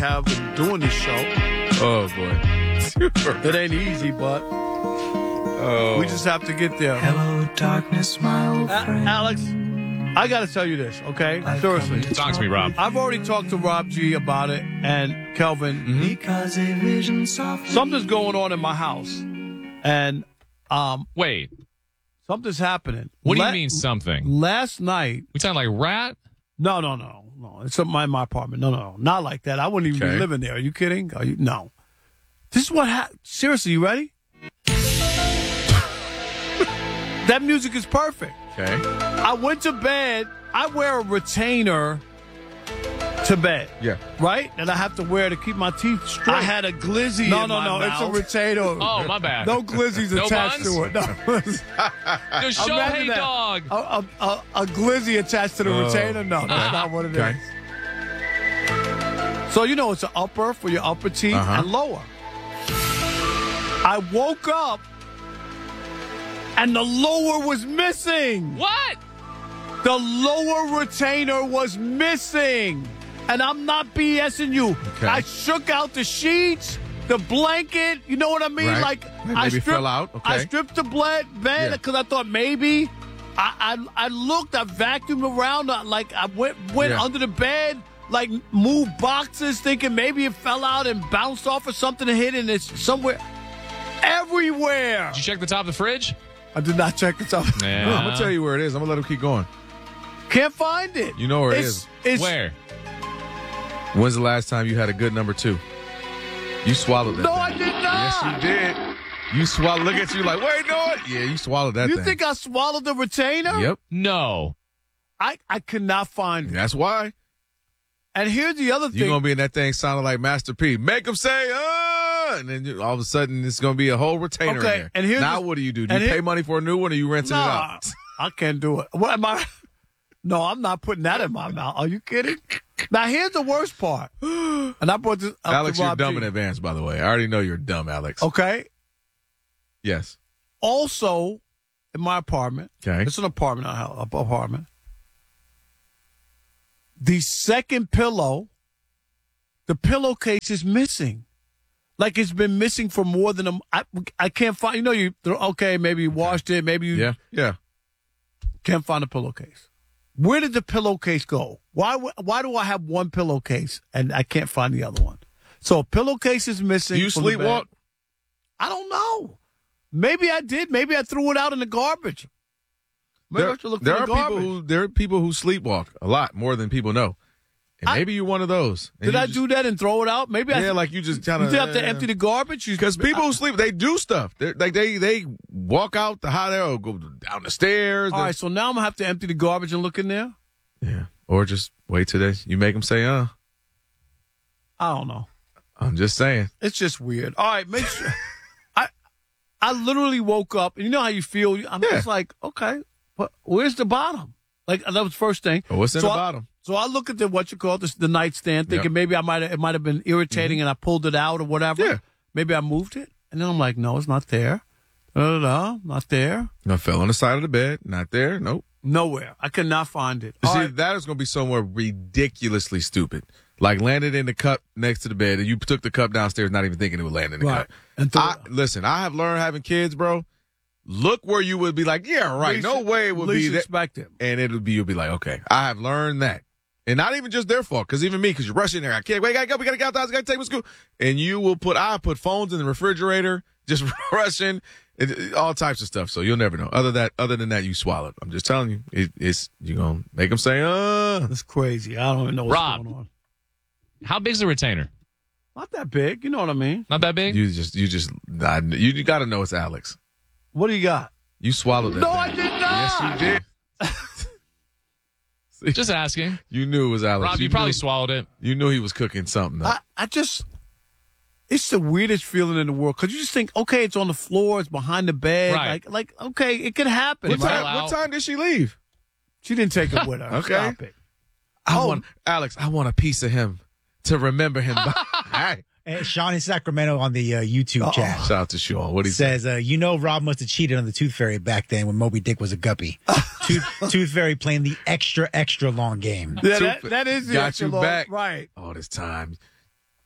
have in doing this show. Oh, boy. It ain't easy, but we just have to get there. Hello, darkness, my old friend. Alex, I got to tell you this, okay? Seriously. Talk to me, Rob. I've already talked to Rob G about it and Kelvin. Because a vision softly. Something's going on in my house. And Wait, something's happening. what do you mean something? Last night. We talking like rat? No. It's in my apartment. No. Not like that. I wouldn't even be living there. Are you kidding? No. This is what happened. Seriously, you ready? That music is perfect. Okay. I went to bed. I wear a retainer to bed. Yeah. Right? And I have to wear to keep my teeth straight. I had a glizzy in my No. mouth. It's a retainer. Oh, my bad. No glizzies No attached buns? to it. No. The show, Imagine hey, that. dog. A glizzy attached to the retainer? No, that's not what it is. So, it's an upper for your upper teeth and lower. I woke up and the lower was missing. What? The lower retainer was missing. And I'm not BSing you. Okay. I shook out the sheets, the blanket. You know what I mean? Right. Like Maybe fell out. Okay. I stripped the bed because I thought maybe. I looked. I vacuumed around. I went under the bed. Like moved boxes, thinking maybe it fell out and bounced off or something and hit, and it's somewhere. Everywhere. Did you check the top of the fridge? I did not check it out. Yeah. I'm going to tell you where it is. I'm going to let him keep going. Can't find it. You know where it is. It's Where? When's the last time you had a good number 2? You swallowed that No, thing. I did not. Yes, you did. You swallowed. Look at you like, wait, no. Yeah, you swallowed that You thing. think I swallowed the retainer? Yep. No. I could not find it. That's why. And here's the other thing. You're going to be in that thing sounding like Master P. Make him say, and then all of a sudden it's going to be a whole retainer in there. And here's now what do? Do you pay money for a new one or you rinsing it out? I can't do it. What am I? No, I'm not putting that in my mouth. Are you kidding? Now, here's the worst part. And I brought this up Alex, to you're Rob dumb G. in advance, by the way. I already know you're dumb, Alex. Okay? Yes. Also, in my apartment, Okay. it's an apartment, the second pillow, the pillowcase is missing. Like it's been missing for more than I can't find. Maybe you washed it. Maybe you Yeah. can't find a pillowcase. Where did the pillowcase go? Why do I have one pillowcase and I can't find the other one? So a pillowcase is missing. Do you from the bed. sleepwalk? I don't know. Maybe I did. Maybe I threw it out in the garbage. Maybe I should look for the garbage. There are people who sleepwalk a lot more than people know. And maybe you're one of those. And Did I do that and throw it out? Maybe like you just kind You of have to empty the garbage? Because people who sleep, they do stuff. They walk out the hot air or go down the stairs. All right, so now I'm going to have to empty the garbage and look in there? Yeah. Or just wait till you make them say, I don't know. I'm just saying. It's just weird. All right, make sure. I literally woke up, and you know how you feel? I'm just like, okay, but where's the bottom? Like, that was the first thing. Well, what's in the bottom? So I look at the nightstand, thinking maybe it might have been irritating and I pulled it out or whatever. Yeah. Maybe I moved it. And then I'm like, no, it's not there. Not there. I fell on the side of the bed. Not there. Nope. Nowhere. I could not find it. See, that is going to be somewhere ridiculously stupid. Like landed in the cup next to the bed, and you took the cup downstairs not even thinking it would land in the cup. And listen, I have learned having kids, bro. Look where you would be like, yeah, right. No way it would be that. Expect it. And you'll be like, okay, I have learned that. And not even just their fault, because even me, because you're rushing there. I can't wait, we gotta get out, I gotta take my school. And I put phones in the refrigerator, just rushing, all types of stuff. So you'll never know. Other than that, you swallowed. I'm just telling you, you're gonna make them say, That's crazy. I don't even know what's Rob, going on. How big's the retainer? Not that big. You know what I mean? Not that big? you gotta know it's Alex. What do you got? You swallowed that. No, thing. I did not. Yes, you did. Just asking. You knew it was Alex. Rob, you probably swallowed it. You knew he was cooking something up. It's the weirdest feeling in the world because you just think, okay, it's on the floor, it's behind the bed. Right. Like okay, it could happen. What time did she leave? She didn't take it with her. Okay. Stop it. Alex, I want a piece of him to remember him by. Hey. And Sean in Sacramento on the YouTube chat. Shout out to Sean. What he says, Rob must have cheated on the Tooth Fairy back then when Moby Dick was a guppy. Tooth Fairy playing the extra long game. Yeah, that is the got extra you long, back right? all this time.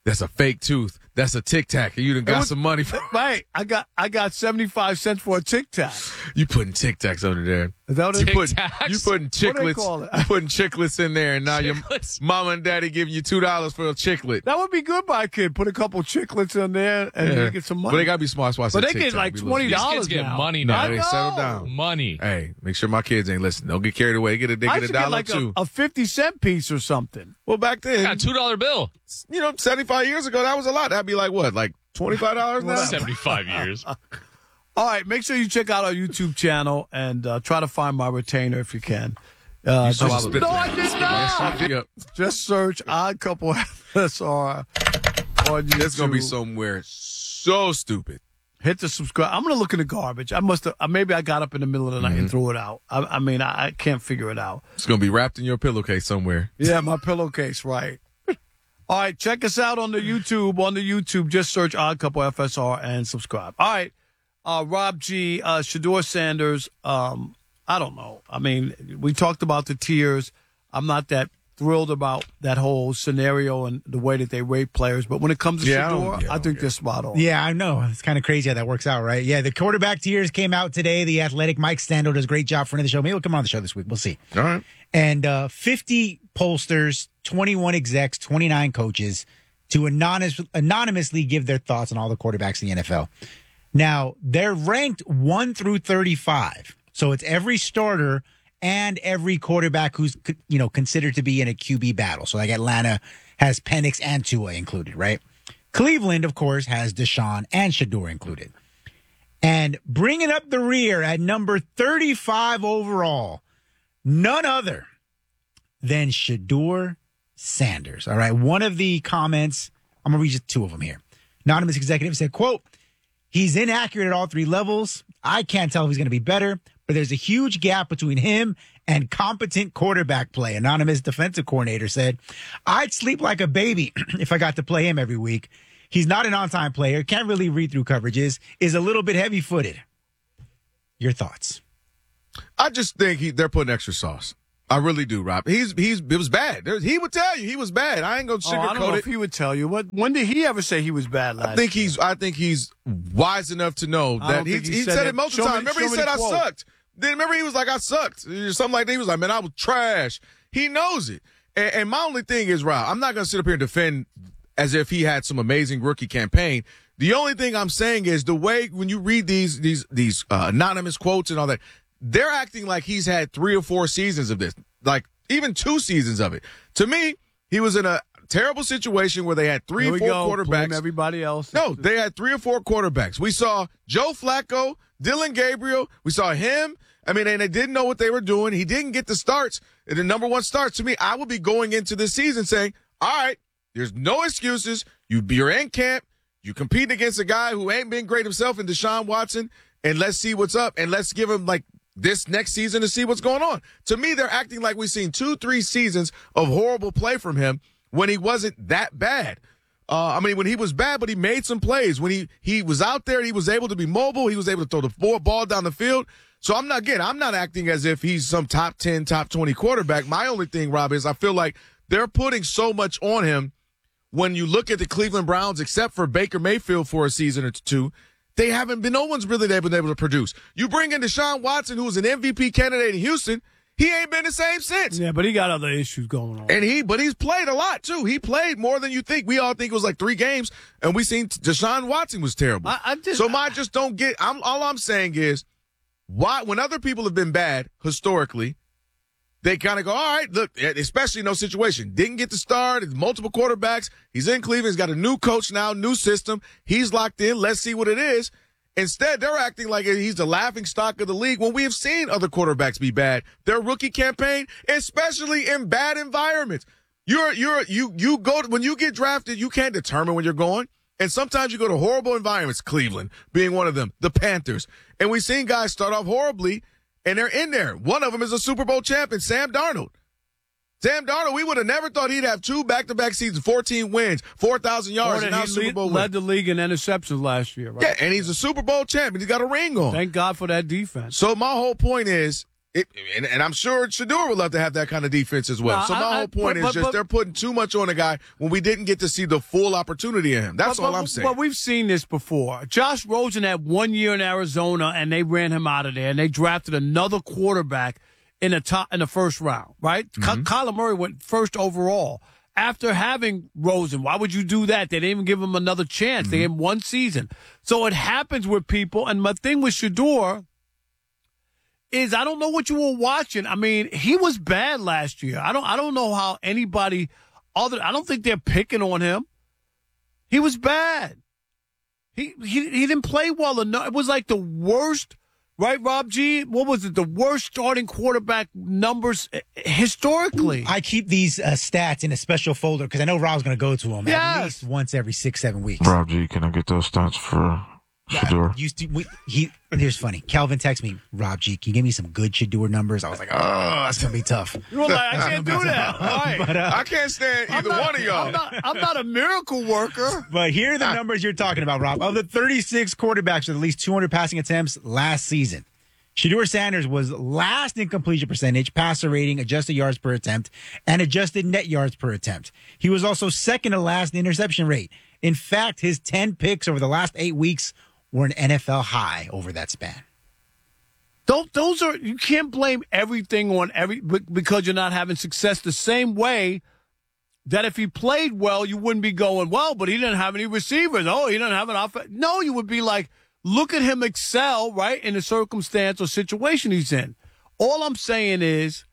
That's a fake tooth. That's a Tic Tac. And you done got some money for Right. I got 75 cents for a Tic Tac. You putting Tic Tacs under there. Is that what You it putting Tacs? What do they call it? You putting chiclets in there, and now your Chiclets? mama and daddy giving you $2 for a chiclet. That would be good by a kid. Put a couple chiclets in there and you get some money. But they gotta be smart. So I said But they Tic get Tac. like Be $20 listening. These kids get now. money No, now. they settle down. Money. Hey, make sure my kids ain't listening. Don't get carried away. They I get a should dollar get like too. a 50-cent piece or something. Well, back then, Got a $2 bill. 75 years ago, that was a lot. That'd be like what, like $25 now? 75 years. All right, make sure you check out our YouTube channel and try to find my retainer if you can. No, swallowed it. I did not. Yep. Just search Odd Couple FSR on YouTube. It's gonna be somewhere so stupid. Hit the subscribe. I'm gonna look in the garbage. I must have. Maybe I got up in the middle of the night and threw it out. I mean, I can't figure it out. It's gonna be wrapped in your pillowcase somewhere. Yeah, my pillowcase, right. All right, check us out on the YouTube. On the YouTube, just search Odd Couple FSR and subscribe. All right, Rob G, Shedeur Sanders. I don't know. I mean, we talked about the tiers. I'm not that thrilled about that whole scenario and the way that they rate players. But when it comes to Shedeur, I think they're spot on. Yeah, I know. It's kind of crazy how that works out, right? Yeah, the quarterback tiers came out today. The Athletic Mike Stando does a great job for the show. Maybe he'll come on the show this week. We'll see. All right. And 50 pollsters, 21 execs, 29 coaches to anonymously give their thoughts on all the quarterbacks in the NFL. Now, they're ranked 1 through 35. So it's every starter and every quarterback who's, considered to be in a QB battle. So like Atlanta has Penix and Tua included, right? Cleveland, of course, has Deshaun and Shedeur included. And bringing up the rear at number 35 overall, none other than Shedeur Sanders. All right. One of the comments, I'm going to read just two of them here. Anonymous executive said, quote, "He's inaccurate at all three levels. I can't tell if he's going to be better, but there's a huge gap between him and competent quarterback play." Anonymous defensive coordinator said, "I'd sleep like a baby if I got to play him every week. He's not an on-time player, can't really read through coverages, is a little bit heavy-footed." Your thoughts? I just think they're putting extra sauce. I really do, Rob. It was bad. He would tell you he was bad. I ain't gonna sugarcoat I don't know it. if he would tell you. When did he ever say he was bad last year? I think he's wise enough to know I that don't he think he said said it it. multiple Show times. me- Remember, he show me said the I quote. sucked. Then remember, he was like, I sucked. Something like that. He was like, man, I was trash. He knows it. And my only thing is, Rob, I'm not gonna sit up here and defend as if he had some amazing rookie campaign. The only thing I'm saying is the way when you read these anonymous quotes and all that, they're acting like he's had 3 or 4 seasons of this, like even 2 seasons of it. To me, he was in a terrible situation where they had 3 Here or we 4 go. Blame quarterbacks. everybody else. No, they had 3 or 4 quarterbacks. We saw Joe Flacco, Dylan Gabriel. We saw him. I mean, and they didn't know what they were doing. He didn't get the starts, the number 1 starts. To me, I would be going into this season saying, all right, there's no excuses. You're in camp. You compete against a guy who ain't been great himself in Deshaun Watson, and let's see what's up, and let's give him like this next season to see what's going on. To me, they're acting like we've seen 2-3 seasons of horrible play from him when he wasn't that bad. When he was bad, but he made some plays. When he was out there, he was able to be mobile. He was able to throw the ball down the field. So I'm not acting as if he's some top 10, top 20 quarterback. My only thing, Rob, is I feel like they're putting so much on him. When you look at the Cleveland Browns, except for Baker Mayfield for a season or 2, no one's really been able to produce. You bring in Deshaun Watson, who was an MVP candidate in Houston. He ain't been the same since. Yeah, but he got other issues going on. And but he's played a lot too. He played more than you think. We all think it was like 3 games, and we seen Deshaun Watson was terrible. All I'm saying is, why when other people have been bad historically, they kind of go, all right, look, especially in no situation. Didn't get the start. Multiple quarterbacks. He's in Cleveland. He's got a new coach now, new system. He's locked in. Let's see what it is. Instead, they're acting like he's the laughing stock of the league when we have seen other quarterbacks be bad. Their rookie campaign, especially in bad environments. You go when you get drafted, you can't determine when you're going. And sometimes you go to horrible environments, Cleveland being one of them, the Panthers. And we've seen guys start off horribly, and they're in there. One of them is a Super Bowl champion, Sam Darnold. Sam Darnold, we would have never thought he'd have 2 back-to-back seasons, 14 wins, 4,000 yards, and now Super Bowl led the league in interceptions last year, right? Yeah, and he's a Super Bowl champion. He's got a ring on. Thank God for that defense. So my whole point is, And I'm sure Shedeur would love to have that kind of defense as well. No, so my whole point is they're putting too much on a guy when we didn't get to see the full opportunity in him. That's all I'm saying. But we've seen this before. Josh Rosen had 1 year in Arizona, and they ran him out of there, and they drafted another quarterback in the first round, right? Mm-hmm. Kyler Murray went first overall. After having Rosen, why would you do that? They didn't even give him another chance. They gave him one season. So it happens with people. And my thing with Shedeur is I don't know what you were watching. I mean, he was bad last year. I don't know how anybody other. I don't think they're picking on him. He was bad. He didn't play well enough. It was like the worst. Right, Rob G? What was it? The worst starting quarterback numbers historically. I keep these stats in a special folder because I know Rob's going to go to them at least once every 6-7 weeks. Rob G, can I get those stats for Shedeur? Here's funny. Calvin texted me, Rob G, can you give me some good Shedeur numbers? I was like, oh, that's going to be tough. You were like, I can't do that. Right. But, I can't stand either one of y'all. I'm not a miracle worker. But here are the numbers you're talking about, Rob. Of the 36 quarterbacks with at least 200 passing attempts last season, Shedeur Sanders was last in completion percentage, passer rating, adjusted yards per attempt, and adjusted net yards per attempt. He was also second to last in interception rate. In fact, his 10 picks over the last 8 weeks were an NFL high over that span. Those are, you can't blame everything on because you're not having success the same way that if he played well, you wouldn't be going, well, but he didn't have any receivers. Oh, he didn't have an offense. No, you would be like, look at him excel, right, in the circumstance or situation he's in. All I'm saying is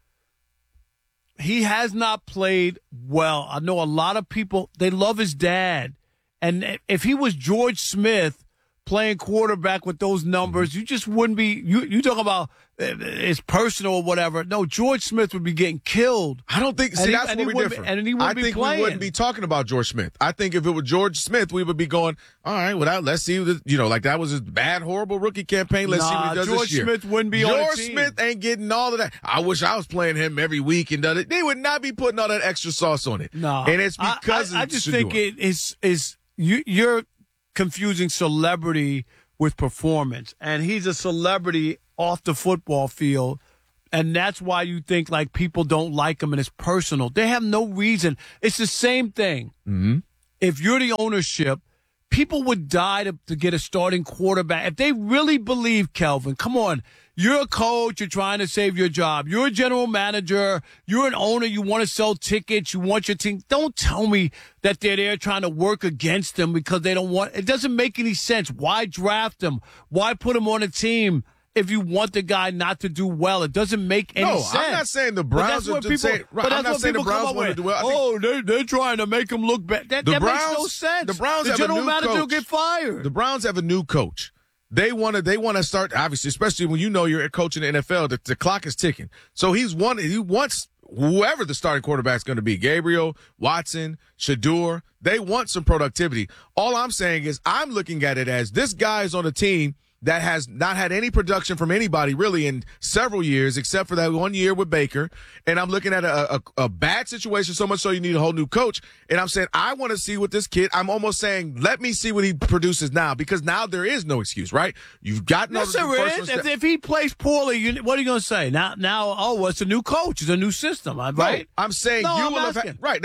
he has not played well. I know a lot of people, they love his dad. And if he was George Smith playing quarterback with those numbers, you just wouldn't be, you talk about it's personal or whatever. No, George Smith would be getting killed. I don't think, see, that's where we're different. And he wouldn't be playing. We wouldn't be talking about George Smith. I think if it were George Smith, we would be going, all right, well, let's see, like that was his bad, horrible rookie campaign. Let's see what he does George this year. Smith wouldn't be on the team. George Smith ain't getting all of that. I wish I was playing him every week and done it. They would not be putting all that extra sauce on it. No. And it's because I just think it is you're confusing celebrity with performance. And he's a celebrity off the football field. And that's why you think like people don't like him and it's personal. They have no reason. It's the same thing. Mm-hmm. If you're the ownership, people would die to get a starting quarterback. If they really believe, Kelvin, come on, you're a coach, you're trying to save your job. You're a general manager, you're an owner, you want to sell tickets, you want your team. Don't tell me that they're there trying to work against them because they don't want, it doesn't make any sense. Why draft them? Why put them on a team if you want the guy not to do well? It doesn't make any sense. No, I'm not saying the Browns are saying, right, I'm not saying the Browns want to do well. They're trying to make him look bad. That makes no sense. The Browns have general a new manager coach. will get fired. The Browns have a new coach. They want to start, obviously, especially when you know you're a coach in the NFL, the clock is ticking. So he wants whoever the starting quarterback's going to be, Gabriel, Watson, Shedeur, they want some productivity. All I'm saying is I'm looking at it as this guy is on a team that has not had any production from anybody really in several years, except for that 1 year with Baker. And I'm looking at a bad situation, so much so you need a whole new coach. And I'm saying, I want to see what this kid, I'm almost saying, let me see what he produces now, because now there is no excuse, right? You've got no. Yes, there is. If he plays poorly, what are you going to say? Now, well, it's a new coach. It's a new system, right? No, I'm saying you will have had, right.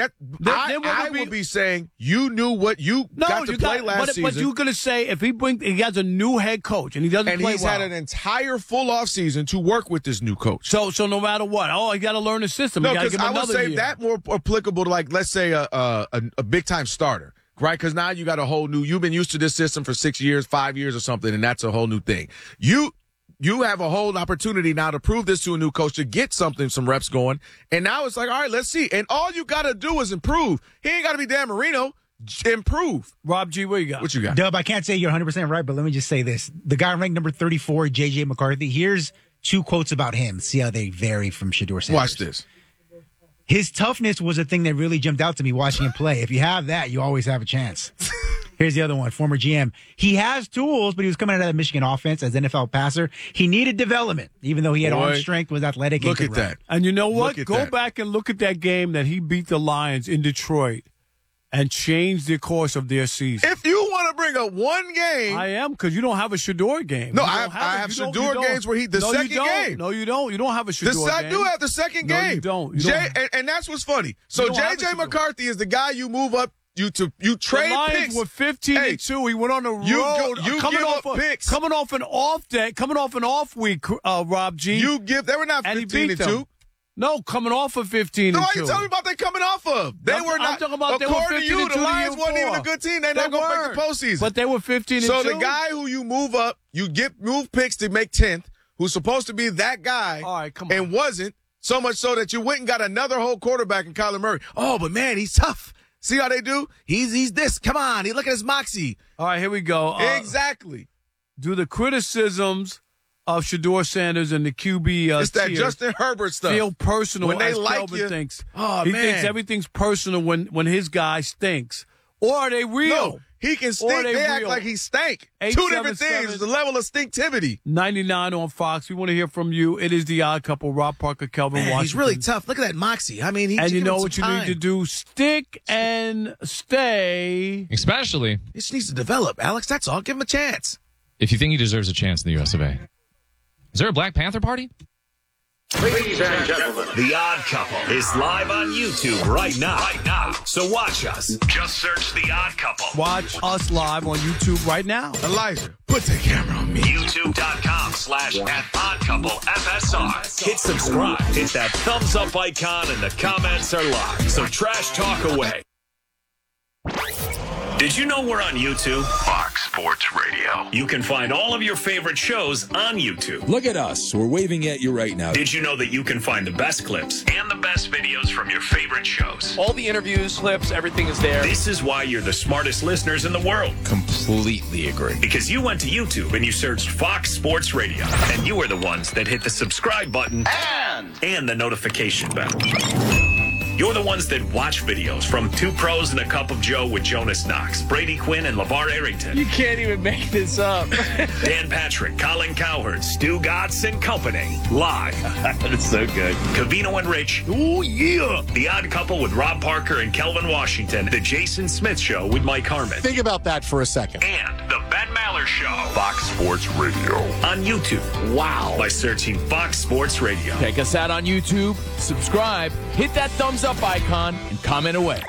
I will be saying you knew what you got to play last season. But you're going to say if he has a new head coach, and he doesn't play well. And he's had an entire full off season to work with this new coach. So no matter what, he got to learn the system. No, because I would say that more applicable to, like, let's say a big time starter, right? Because now you got a whole new. You've been used to this system for 6 years, 5 years, or something, and that's a whole new thing. You have a whole opportunity now to prove this to a new coach, to get some reps going, and now it's like, all right, let's see. And all you got to do is improve. He ain't got to be Dan Marino. Improve. Rob G, what you got? What you got? Dub, I can't say you're 100% right, but let me just say this. The guy ranked number 34, J.J. McCarthy, here's 2 quotes about him. See how they vary from Shedeur Sanders. Watch this. His toughness was a thing that really jumped out to me watching him play. If you have that, you always have a chance. Here's the other one, former GM. He has tools, but he was coming out of the Michigan offense as NFL passer. He needed development, even though he had arm strength, was athletic. Look at that. And you know what? Go back and look at that game that he beat the Lions in Detroit and change the course of their season. If you want to bring up one game. I am, because you don't have a Shador game. No, You I don't have you don't- Shador you don't. games where he the No, second you don't. game. No, you don't. You don't have a Shador I game. do have the second No, game. you don't. You Jay, don't. and that's what's funny. So don't have a J.J. Shador. McCarthy is the guy you move up. You trade the Lions picks. were 15-2. He went on the road. you coming give off up picks. Coming off an off day. Coming off an off week. Rob G. They were not and he beat 15-2. them. No, coming off of 15-2. No, why you telling me about they coming off of? They I'm were not. talking about they were according to you, 15-2 the the Lions year wasn't even before. a good team. They're not going to make the postseason. But they were 15-2. So the guy who you move up, you move picks to make 10th, who's supposed to be that guy, All right, come on. and wasn't, so much so that you went and got another whole quarterback in Kyler Murray. Oh, but man, he's tough. See how they do? He's this. Come on, look at his moxie. All right, here we go. Exactly. Do the criticisms of Shador Sanders and the QB It's that tier Justin Herbert stuff. feel personal When they as like Kelvin you. thinks. Oh, he man. thinks everything's personal when his guy stinks. Or are they real? No, he can stink. They act real? like he stank. Two different 877. things. The level of stinktivity. 99 on Fox. We want to hear from you. It is the Odd Couple. Rob Parker, Kelvin Washington. He's really tough. Look at that moxie. I mean, And you know what you need to do? Stick and stay. Especially He just needs to develop, Alex. That's all. Give him a chance. if you think he deserves a chance in the US of A. Is there a Black Panther party? Ladies and gentlemen, The Odd Couple is live on YouTube right now. So watch us. Just search The Odd Couple. Watch us live on YouTube right now. Elijah, put the camera on me. YouTube.com/@oddcouplefsr. Hit subscribe. Hit that thumbs up icon and the comments are live. So trash talk away. Did you know we're on YouTube? Fox Sports Radio. You can find all of your favorite shows on YouTube. Look at us. We're waving at you right now. Did you know that you can find the best clips and the best videos from your favorite shows? All the interviews, clips, everything is there. This is why you're the smartest listeners in the world. Completely agree. Because you went to YouTube and you searched Fox Sports Radio. And you are the ones that hit the subscribe button and the notification bell. You're the ones that watch videos from Two Pros and a Cup of Joe with Jonas Knox, Brady Quinn, and LeVar Arrington. You can't even make this up. Dan Patrick, Colin Cowherd, Stu Gatz and Company. Live. That's so good. Covino and Rich. Oh, yeah. The Odd Couple with Rob Parker and Kelvin Washington. The Jason Smith Show with Mike Harmon. Think about that for a second. And the Ben Maller Show. Fox Sports Radio. On YouTube. Wow. By searching Fox Sports Radio. Check us out on YouTube, subscribe, hit that thumbs up icon, and comment away.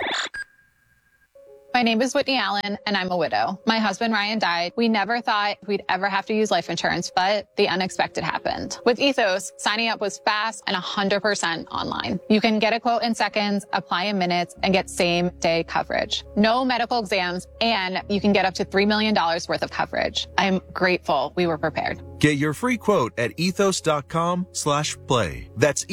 My name is Whitney Allen, and I'm a widow. My husband, Ryan, died. We never thought we'd ever have to use life insurance, but the unexpected happened. With Ethos, signing up was fast and 100% online. You can get a quote in seconds, apply in minutes, and get same-day coverage. No medical exams, and you can get up to $3 million worth of coverage. I'm grateful we were prepared. Get your free quote at ethos.com/play. That's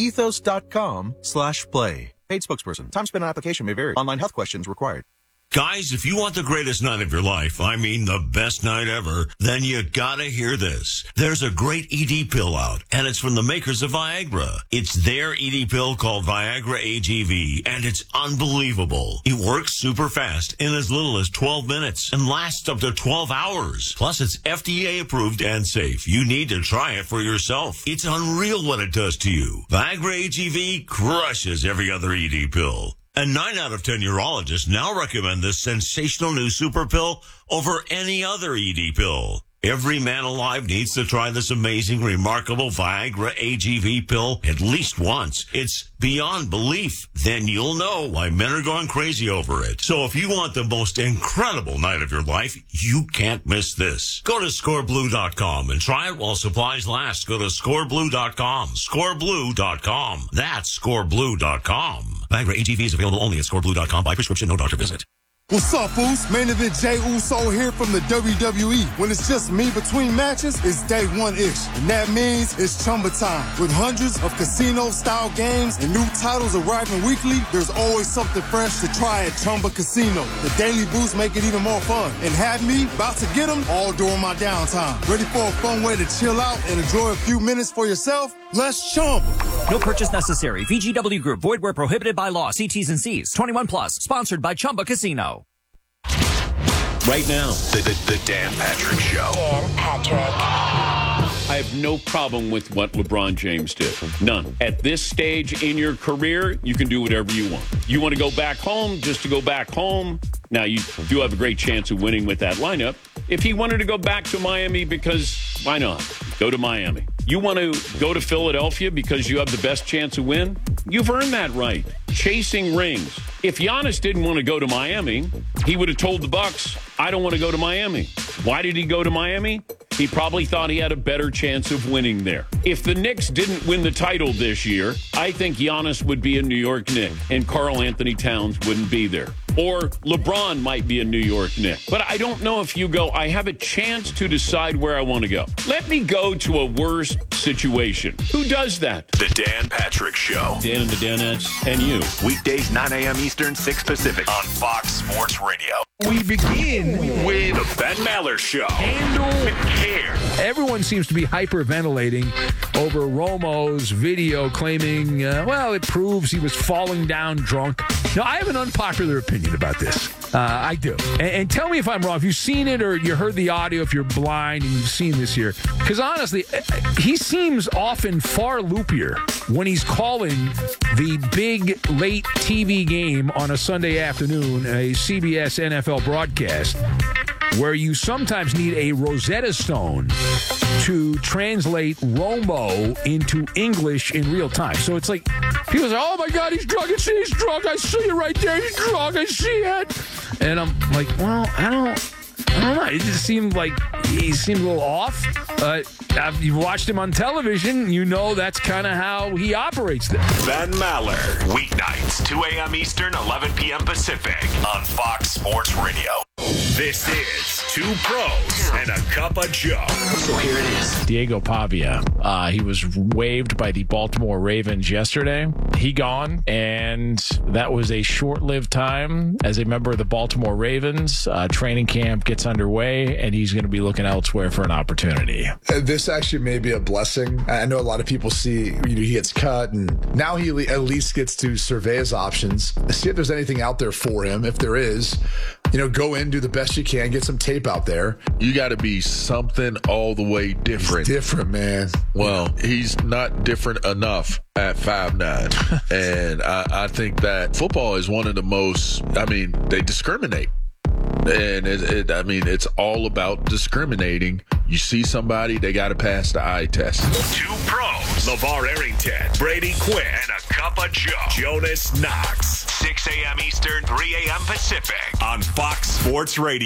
ethos.com/play. Paid spokesperson. Time spent on application may vary. Online health questions required. Guys, if you want the greatest night of your life, I mean the best night ever, then you gotta hear this. There's a great ED pill out, and it's from the makers of Viagra. It's their ED pill called Viagra AGV, and it's unbelievable. It works super fast in as little as 12 minutes and lasts up to 12 hours. Plus, it's FDA approved and safe. You need to try it for yourself. It's unreal what it does to you. Viagra AGV crushes every other ED pill. And 9 out of 10 urologists now recommend this sensational new super pill over any other ED pill. Every man alive needs to try this amazing, remarkable Viagra AGV pill at least once. It's beyond belief. Then you'll know why men are going crazy over it. So if you want the most incredible night of your life, you can't miss this. Go to scoreblue.com and try it while supplies last. Go to scoreblue.com. Scoreblue.com. That's scoreblue.com. Viagra AGV is available only at scoreblue.com by prescription, no doctor visit. What's up, Foos? Main event Jey Uso here from the WWE. When it's just me between matches, it's day one-ish. And that means it's Chumba time. With hundreds of casino-style games and new titles arriving weekly, there's always something fresh to try at Chumba Casino. The daily boosts make it even more fun. And have me about to get them all during my downtime. Ready for a fun way to chill out and enjoy a few minutes for yourself? Let's Chumba. No purchase necessary. VGW Group. Void where prohibited by law. See T's and C's. 21 plus. Sponsored by Chumba Casino. Right now, the Dan Patrick Show. Dan Patrick. I have no problem with what LeBron James did. None. At this stage in your career, you can do whatever you want. You want to go back home just to go back home. Now, you do have a great chance of winning with that lineup. If he wanted to go back to Miami, because why not? Go to Miami. You want to go to Philadelphia because you have the best chance to win? You've earned that right. Chasing rings. If Giannis didn't want to go to Miami, he would have told the Bucks, I don't want to go to Miami. Why did he go to Miami? He probably thought he had a better chance of winning there. If the Knicks didn't win the title this year, I think Giannis would be a New York Knick and Karl Anthony Towns wouldn't be there. Or LeBron might be a New York Knick. But I don't know if you go, I have a chance to decide where I want to go. Let me go to a worse situation. Who does that? The Dan Patrick Show. Dan and the Danettes and you. Weekdays, 9 a.m. Eastern, 6 Pacific on Fox Sports Radio. We begin with The Ben Maller Show. Handle with care. Everyone seems to be hyperventilating over Romo's video claiming, it proves he was falling down drunk. Now, I have an unpopular opinion about this. I do. And tell me if I'm wrong. If you've seen it or you heard the audio, if you're blind and you've seen this here. Because honestly, he seems often far loopier when he's calling the big late TV game on a Sunday afternoon, a CBS NFL broadcast, where you sometimes need a Rosetta Stone to translate Romo into English in real time. So it's like, people say, oh my God, he's drunk. He's drunk. I see it right there. He's drunk. I see it. And I'm like, well, I don't know. It just seemed like he seemed a little off. You've watched him on television. You know that's kind of how he operates there. Ben Maller. Weeknights, 2 a.m. Eastern, 11 p.m. Pacific on Fox Sports Radio. This is Two Pros and a Cup of Joe. So here it is. Diego Pavia. He was waived by the Baltimore Ravens yesterday. He gone, and that was a short-lived time as a member of the Baltimore Ravens. Training camp gets underway, and he's going to be looking elsewhere for an opportunity. This actually may be a blessing. I know a lot of people see he gets cut, and now he at least gets to survey his options, see if there's anything out there for him. If there is, go in, do the best you can, get some tape out there. You got to be something all the way different. He's different, man. Well, he's not different enough at 5'9". And I think that football is one of the most, they discriminate. And it's all about discriminating. You see somebody, they got to pass the eye test. Two Pros. LeVar Arrington, Brady Quinn, and a Cup of Joe. Jonas Knox. 6 a.m. Eastern, 3 a.m. Pacific on Fox Sports Radio.